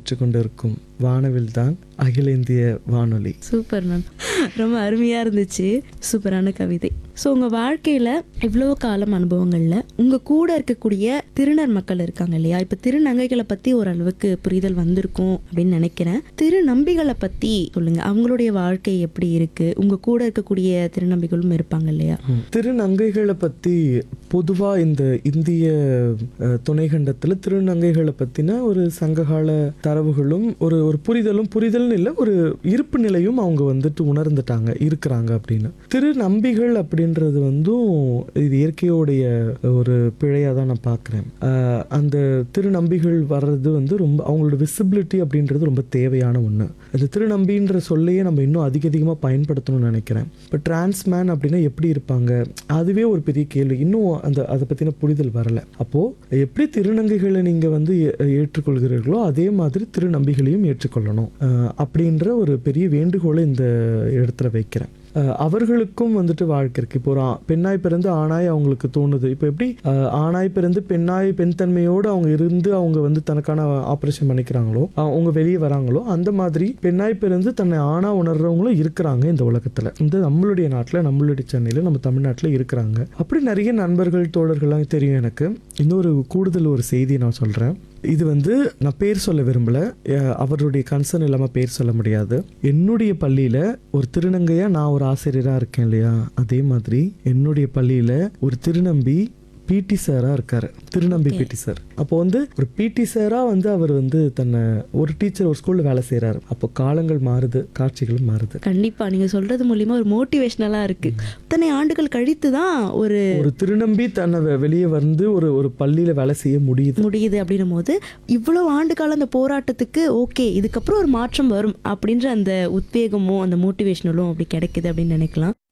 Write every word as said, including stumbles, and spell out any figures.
பெற்றுக்கொண்டிருக்கும் வானவில் தான் அகில இந்திய வானொலி. சூப்பர் மேம், ரொம்ப அருமையாக இருந்துச்சு. சூப்பரான கவிதை. ஸோ உங்கள் வாழ்க்கையில் இவ்வளோ காலம் அனுபவங்களில் உங்கள் கூட இருக்கக்கூடிய திருநர் மக்கள் இருக்காங்க இல்லையா? இப்போ திருநங்கைகளை பற்றி ஓரளவுக்கு புரிதல் வந்திருக்கும் அப்படின்னு நினைக்கிறேன். திருநம்பிகளை பற்றி சொல்லுங்கள். அவங்களுடைய வாழ்க்கை எப்படி இருக்குது? உங்கள் கூட இருக்கக்கூடிய திருநம்பிகளும் இருப்பாங்க இல்லையா? திருநங்கைகளை பற்றி பொதுவாக இந்த இந்திய துணைக்கண்டத்தில் திருநங்கைகளை பற்றின ஒரு சங்ககால தரவுகளும் ஒரு ஒரு புரிதலும் புரிதல்னு இல்லை, ஒரு இருப்பு நிலையும் அவங்க வந்துட்டு உணர்ந்துட்டாங்க இருக்கிறாங்க அப்படின்னு. திருநம்பிகள் அப்படின்றது வந்து இது இயற்கையோடைய ஒரு பிழையாக தான் நான் பார்க்குறேன். அந்த திருநம்பிகள் வர்றது வந்து ரொம்ப அவங்களோட விசிபிலிட்டி அப்படின்றது ரொம்ப தேவையான ஒன்று. அந்த திருநம்பின்ற சொல்லையே நம்ம இன்னும் அதிக அதிகமாக பயன்படுத்தணும்னு நினைக்கிறேன். இப்போ டிரான்ஸ்மேன் அப்படின்னா எப்படி இருப்பாங்க, அதுவே ஒரு பெரிய கேள்வி. இன்னும் அந்த அதை பற்றின புரிதல் வரலை. அப்போது எப்படி திருநங்கைகளை நீங்கள் வந்து ஏற்றுக்கொள்கிறீர்களோ அதே மாதிரி திருநம்பிகளையும் ஏற்றுக்கொள்ளணும் அப்படின்ற ஒரு பெரிய வேண்டுகோளை இந்த இடத்துல வைக்கிறேன். அவர்களுக்கும் வந்துட்டு வாழ்க்கை இருக்குது. இப்போ ஒரு பெண்ணாய் பிறந்து ஆணாய் அவங்களுக்கு தோணுது. இப்போ எப்படி ஆணாய் பிறந்து பெண்ணாய் பெண் தன்மையோடு அவங்க இருந்து அவங்க வந்து தனக்கான ஆப்ரேஷன் பண்ணிக்கிறாங்களோ, அவங்க வெளியே வராங்களோ, அந்த மாதிரி பெண்ணாய் பிறந்து தன்னை ஆணா உணர்றவங்களும் இருக்கிறாங்க இந்த உலகத்தில். இந்த நம்மளுடைய நாட்டில், நம்மளுடைய சென்னையில், நம்ம தமிழ்நாட்டில் இருக்கிறாங்க. அப்படி நிறைய நண்பர்கள் தோழர்கள்லாம் தெரியும் எனக்கு. இன்னொரு கூடுதல் ஒரு செய்தி நான் சொல்கிறேன். இது வந்து நான் பேர் சொல்ல விரும்பல, அவருடைய கன்சர்ன் இல்லாமல் பேர் சொல்ல முடியாது. என்னுடைய பள்ளியில் ஒரு திருநங்கையாக நான் ஒரு ஆசிரியராக இருக்கேன் இல்லையா, அதே மாதிரி என்னுடைய பள்ளியில் ஒரு திருநம்பி பிடி சாரா இருக்காரு. திருநம்பி பிடி சார். அப்போ வந்து ஒரு பிடி சாரா வந்து அவர் வந்து தன்னை ஒரு டீச்சர் ஒரு ஸ்கூல்ல வேலை செய்யறாரு. அப்போ காலங்கள் மாறுது, காட்சிகளும் மாறுது. கண்டிப்பா நீங்க சொல்றது மூலியமா ஒரு மோட்டிவேஷனலா இருக்கு. இத்தனை ஆண்டுகள் கழித்து தான் ஒரு ஒரு திருநம்பி தன்னை வெளியே வந்து ஒரு ஒரு பள்ளியில வேலை செய்ய முடியுது முடியுது அப்படின்னும் போது இவ்வளவு ஆண்டு காலம் அந்த போராட்டத்துக்கு ஓகே இதுக்கப்புறம் ஒரு மாற்றம் வரும் அப்படின்ற அந்த உத்வேகமும் அந்த மோட்டிவேஷனலும் அப்படி கிடைக்குது அப்படின்னு நினைக்கலாம்.